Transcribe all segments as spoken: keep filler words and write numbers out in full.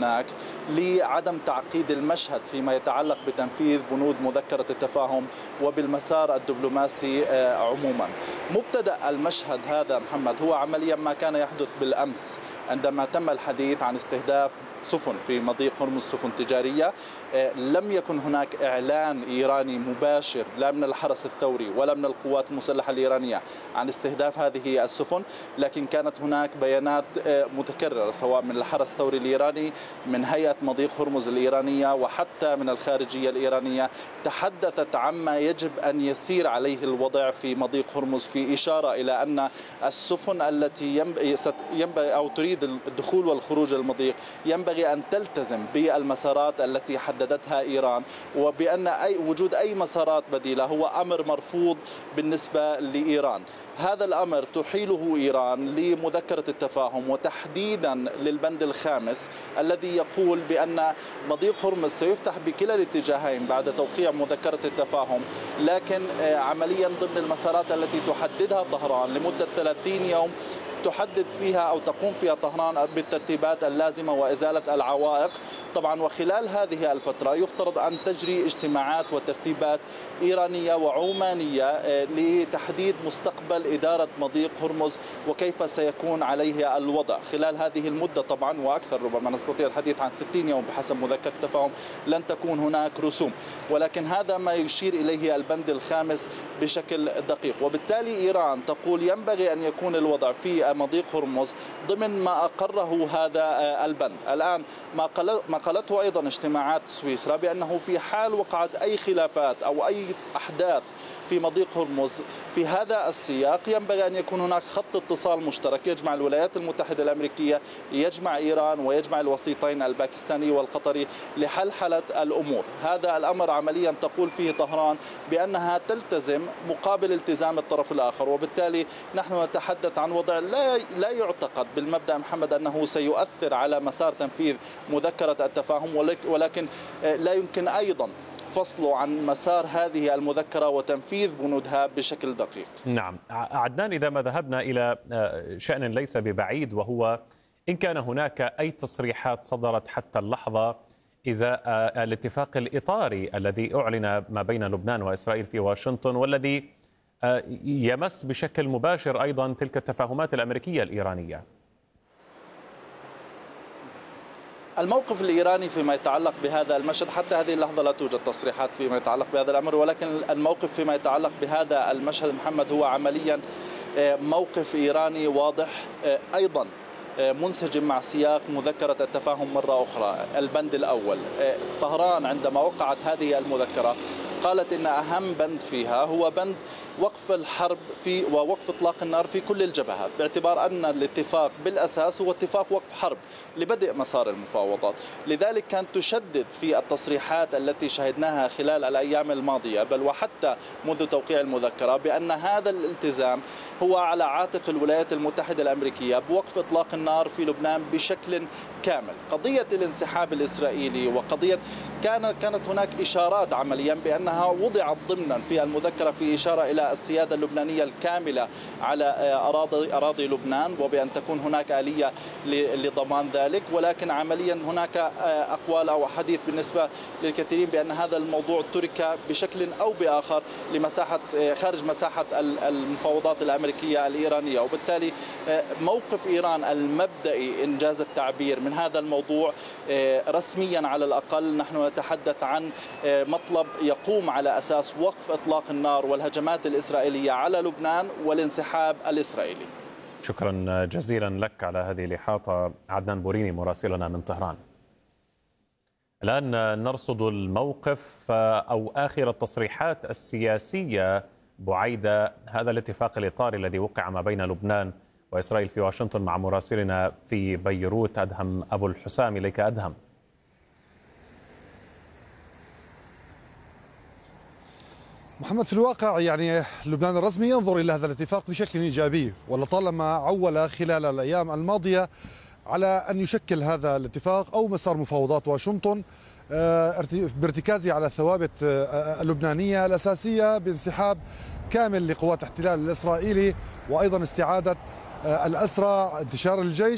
هناك لعدم تعقيد المشهد فيما يتعلق بتنفيذ بنود مذكرة التفاهم وبالمسار الدبلوماسي عموما. مبتدأ المشهد هذا محمد هو عمليا ما كان يحدث بالأمس عندما تم الحديث عن استهداف سفن في مضيق هرمز، سفن تجارية. لم يكن هناك إعلان إيراني مباشر لا من الحرس الثوري ولا من القوات المسلحة الإيرانية عن استهداف هذه السفن، لكن كانت هناك بيانات متكررة سواء من الحرس الثوري الإيراني، من هيئة مضيق هرمز الإيرانية، وحتى من الخارجية الإيرانية، تحدثت عما يجب أن يسير عليه الوضع في مضيق هرمز، في إشارة إلى أن السفن التي ينبغي أو تريد الدخول والخروج المضيق ينبغي أن تلتزم بالمسارات التي حددتها إيران، وبأن أي وجود أي مسارات بديلة هو أمر مرفوض بالنسبة لإيران. هذا الأمر تحيله إيران لمذكرة التفاهم، وتحديدا للبند الخامس الذي يقول بأن مضيق هرمز سيفتح بكلا الاتجاهين بعد توقيع مذكرة التفاهم، لكن عمليا ضمن المسارات التي تحددها طهران لمدة ثلاثين يوم تحدد فيها أو تقوم فيها طهران بالترتيبات اللازمة وإزالة العوائق. طبعا وخلال هذه الفترة يفترض أن تجري اجتماعات وترتيبات إيرانية وعمانية لتحديد مستقبل إدارة مضيق هرمز وكيف سيكون عليه الوضع خلال هذه المدة. طبعا وأكثر، ربما نستطيع الحديث عن ستين يوم بحسب مذكرة التفاهم، لن تكون هناك رسوم، ولكن هذا ما يشير إليه البند الخامس بشكل دقيق. وبالتالي إيران تقول ينبغي أن يكون الوضع في مضيق هرمز ضمن ما أقره هذا البند. الآن ما قالته أيضا اجتماعات سويسرا بأنه في حال وقعت أي خلافات أو أي أحداث في مضيق هرمز في هذا السياق ينبغي أن يكون هناك خط اتصال مشترك يجمع الولايات المتحدة الأمريكية، يجمع إيران، ويجمع الوسيطين الباكستاني والقطري لحلحلة الأمور. هذا الأمر عمليا تقول فيه طهران بأنها تلتزم مقابل التزام الطرف الآخر، وبالتالي نحن نتحدث عن وضع لا لا يعتقد بالمبدأ محمد أنه سيؤثر على مسار تنفيذ مذكرة التفاهم، ولكن لا يمكن أيضا فصله عن مسار هذه المذكرة وتنفيذ بنودها بشكل دقيق. نعم عدنان، إذا ما ذهبنا إلى شأن ليس ببعيد، وهو إن كان هناك أي تصريحات صدرت حتى اللحظة إذا الاتفاق الإطاري الذي أعلن ما بين لبنان وإسرائيل في واشنطن، والذي يمس بشكل مباشر أيضا تلك التفاهمات الأمريكية الإيرانية. الموقف الإيراني فيما يتعلق بهذا المشهد، حتى هذه اللحظة لا توجد تصريحات فيما يتعلق بهذا الأمر، ولكن الموقف فيما يتعلق بهذا المشهد محمد هو عمليا موقف إيراني واضح، أيضا منسجم مع سياق مذكرة التفاهم مرة أخرى. البند الأول، طهران عندما وقعت هذه المذكرة قالت إن أهم بند فيها هو بند وقف الحرب في ووقف إطلاق النار في كل الجبهات، باعتبار أن الاتفاق بالأساس هو اتفاق وقف حرب لبدء مسار المفاوضات. لذلك كانت تشدد في التصريحات التي شهدناها خلال الأيام الماضية بل وحتى منذ توقيع المذكرة بأن هذا الالتزام هو على عاتق الولايات المتحدة الأمريكية بوقف إطلاق النار في لبنان بشكل كامل. قضية الانسحاب الإسرائيلي وقضية كانت كانت هناك إشارات عمليا بأنها وضعت ضمنا في المذكرة في إشارة إلى السيادة اللبنانية الكاملة على أراضي أراضي لبنان، وبأن تكون هناك آلية لضمان ذلك. ولكن عمليا هناك أقوال أو حديث بالنسبة للكثيرين بأن هذا الموضوع ترك بشكل أو بآخر لمساحة خارج مساحة المفاوضات الأمريكية الإيرانية، وبالتالي موقف إيران المبدئي إنجاز التعبير من هذا الموضوع رسميا على الأقل نحن نتحدث عن مطلب يقوم على أساس وقف إطلاق النار والهجمات الإسرائيلية على لبنان والانسحاب الإسرائيلي. شكرا جزيلا لك على هذه الإحاطة عدنان بوريني مراسلنا من طهران. الآن نرصد الموقف أو آخر التصريحات السياسية بعيد هذا الاتفاق الإطاري الذي وقع ما بين لبنان وإسرائيل في واشنطن مع مراسلنا في بيروت أدهم أبو الحسام. إليك أدهم. محمد، في الواقع يعني لبنان الرسمي ينظر إلى هذا الاتفاق بشكل إيجابي، ولطالما عول خلال الأيام الماضية على أن يشكل هذا الاتفاق أو مسار مفاوضات واشنطن بارتكازه على الثوابت اللبنانية الأساسية بانسحاب كامل لقوات الاحتلال الإسرائيلي، وأيضا استعادة الأسرى، انتشار الجيش،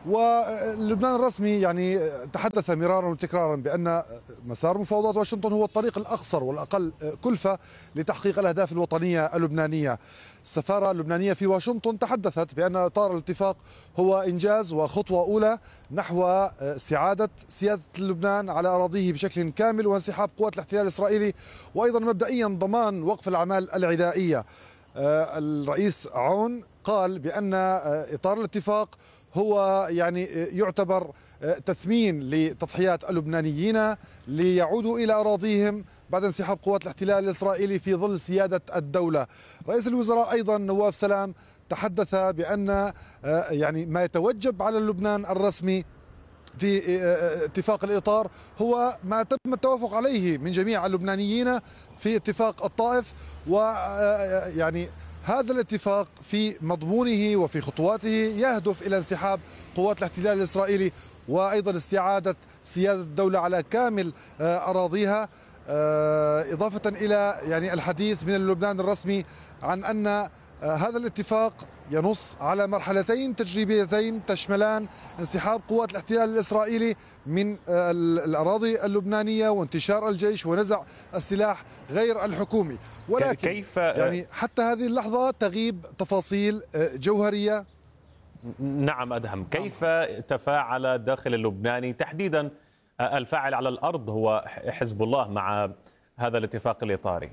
ولبنان الرسمي يعني تحدث مرارا وتكرارا بأن مسار مفاوضات واشنطن هو الطريق الأقصر والأقل كلفة لتحقيق الأهداف الوطنية اللبنانية. السفارة اللبنانية في واشنطن تحدثت بأن إطار الاتفاق هو إنجاز وخطوة أولى نحو استعادة سيادة لبنان على أراضيه بشكل كامل وانسحاب قوات الاحتلال الإسرائيلي، وأيضا مبدئيا ضمان وقف الأعمال العدائية. الرئيس عون قال بأن إطار الاتفاق هو يعني يعتبر تثمين لتضحيات اللبنانيين ليعودوا إلى أراضيهم بعد انسحاب قوات الاحتلال الإسرائيلي في ظل سيادة الدولة. رئيس الوزراء أيضا نواف سلام تحدث بأن يعني ما يتوجب على لبنان الرسمي في اتفاق الإطار هو ما تم التوافق عليه من جميع اللبنانيين في اتفاق الطائف، ويعني هذا الاتفاق في مضمونه وفي خطواته يهدف إلى انسحاب قوات الاحتلال الإسرائيلي وأيضا استعادة سيادة الدولة على كامل أراضيها، إضافة إلى يعني الحديث من اللبنان الرسمي عن أن هذا الاتفاق ينص على مرحلتين تجريبيتين تشملان انسحاب قوات الاحتلال الإسرائيلي من الأراضي اللبنانية وانتشار الجيش ونزع السلاح غير الحكومي، ولكن كيف يعني حتى هذه اللحظة تغيب تفاصيل جوهرية. نعم أدهم، كيف تفاعل الداخل اللبناني تحديدا الفاعل على الأرض هو حزب الله مع هذا الاتفاق الإطاري؟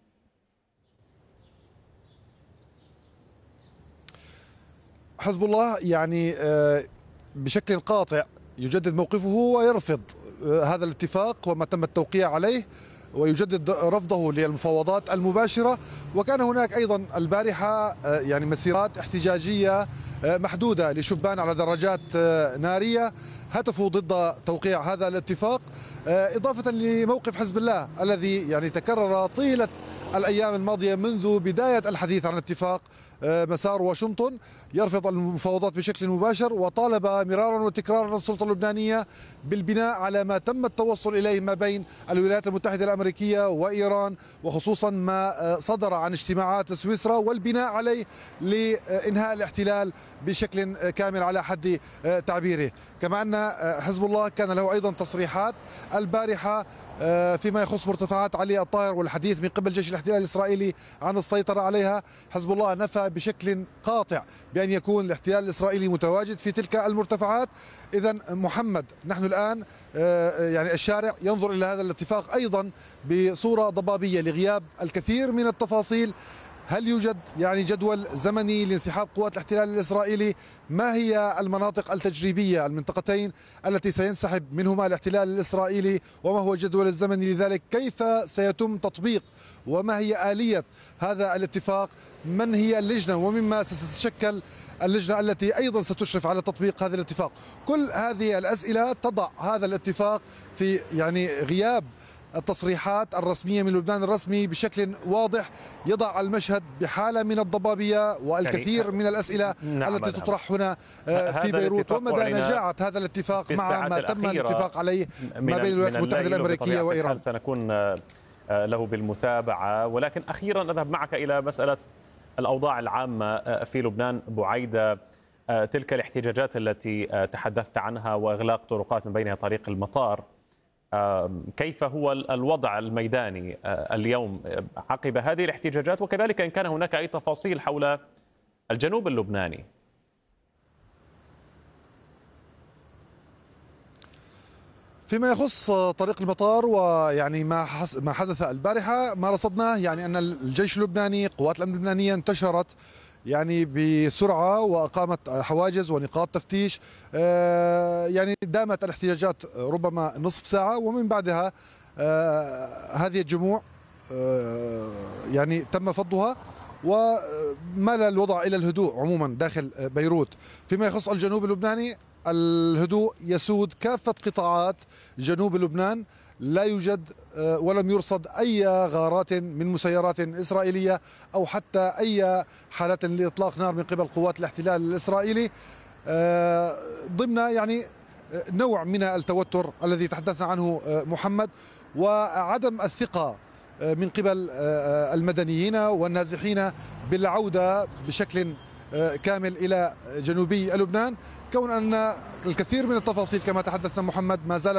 حزب الله يعني بشكل قاطع يجدد موقفه ويرفض هذا الاتفاق وما تم التوقيع عليه، ويجدد رفضه للمفاوضات المباشرة. وكان هناك أيضا البارحة يعني مسيرات احتجاجية محدودة لشبان على دراجات نارية هتفوا ضد توقيع هذا الاتفاق، إضافة لموقف حزب الله الذي يعني تكرر طيلة الأيام الماضية منذ بداية الحديث عن اتفاق مسار واشنطن، يرفض المفاوضات بشكل مباشر، وطالب مرارا وتكرارا السلطة اللبنانية بالبناء على ما تم التوصل إليه ما بين الولايات المتحدة الأمريكية وإيران، وخصوصا ما صدر عن اجتماعات سويسرا، والبناء عليه لإنهاء الاحتلال بشكل كامل على حد تعبيره. كما أن حزب الله كان له أيضا تصريحات البارحة فيما يخص مرتفعات علي الطاهر والحديث من قبل جيش الاحتلال الإسرائيلي عن السيطرة عليها. حزب الله نفى بشكل قاطع بأن يكون الاحتلال الإسرائيلي متواجد في تلك المرتفعات. إذن محمد، نحن الآن يعني الشارع ينظر إلى هذا الاتفاق أيضا بصورة ضبابية لغياب الكثير من التفاصيل. هل يوجد يعني جدول زمني لانسحاب قوات الاحتلال الإسرائيلي؟ ما هي المناطق التجريبية المنطقتين التي سينسحب منهما الاحتلال الإسرائيلي؟ وما هو الجدول الزمني لذلك؟ كيف سيتم تطبيق؟ وما هي آلية هذا الاتفاق؟ من هي اللجنة ومما ستتشكل اللجنة التي أيضا ستشرف على تطبيق هذا الاتفاق؟ كل هذه الأسئلة تضع هذا الاتفاق في يعني غياب التصريحات الرسمية من لبنان الرسمي بشكل واضح، يضع المشهد بحالة من الضبابية والكثير من الأسئلة نعم التي تطرح هنا في بيروت، ومدى نجاعة هذا الاتفاق مع ما تم الاتفاق عليه ما بين الولايات المتحدة الأمريكية وإيران. سنكون له بالمتابعة، ولكن أخيرا أذهب معك إلى مسألة الأوضاع العامة في لبنان بعيد تلك الاحتجاجات التي تحدثت عنها وإغلاق طرقات من بينها طريق المطار. كيف هو الوضع الميداني اليوم عقب هذه الاحتجاجات، وكذلك إن كان هناك أي تفاصيل حول الجنوب اللبناني؟ فيما يخص طريق المطار ويعني ما ما حدث البارحة، ما رصدناه يعني أن الجيش اللبناني، قوات الأمن اللبنانية انتشرت يعني بسرعة وأقامت حواجز ونقاط تفتيش. يعني دامت الاحتجاجات ربما نصف ساعة، ومن بعدها هذه الجموع يعني تم فضها ومال الوضع إلى الهدوء عموما داخل بيروت. فيما يخص الجنوب اللبناني، الهدوء يسود كافة قطاعات جنوب لبنان، لا يوجد ولم يرصد أي غارات من مسيرات إسرائيلية أو حتى أي حالات لإطلاق نار من قبل قوات الاحتلال الإسرائيلي، ضمن يعني نوع من التوتر الذي تحدثنا عنه محمد، وعدم الثقة من قبل المدنيين والنازحين بالعودة بشكل كامل إلى جنوبي لبنان، كون أن الكثير من التفاصيل كما تحدثنا محمد ما زالت